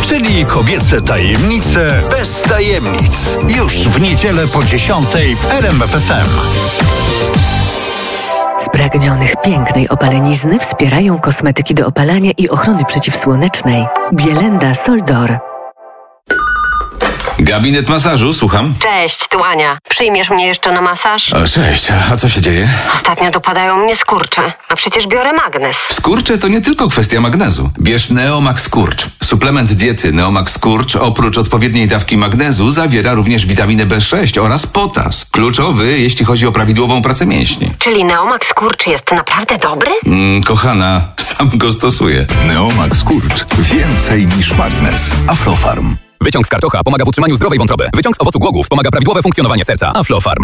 czyli kobiece tajemnice bez tajemnic. Już w niedzielę po 10:00 w RMF FM. Spragnionych pięknej opalenizny wspierają kosmetyki do opalania i ochrony przeciwsłonecznej. Bielenda Soldor. Gabinet masażu, słucham. Cześć, tu Ania. Przyjmiesz mnie jeszcze na masaż? O, cześć, a co się dzieje? Ostatnio dopadają mnie skurcze, a przecież biorę magnez. Skurcze to nie tylko kwestia magnezu. Bierz Neomax Skurcz. Suplement diety Neomax Skurcz oprócz odpowiedniej dawki magnezu zawiera również witaminę B6 oraz potas. Kluczowy, jeśli chodzi o prawidłową pracę mięśni. Czyli Neomax Skurcz jest naprawdę dobry? Kochana, sam go stosuję. Neomax Skurcz. Więcej niż magnez. Aflofarm. Wyciąg z karczocha pomaga w utrzymaniu zdrowej wątroby. Wyciąg z owocu głogów pomaga prawidłowe funkcjonowanie serca. Aflofarm.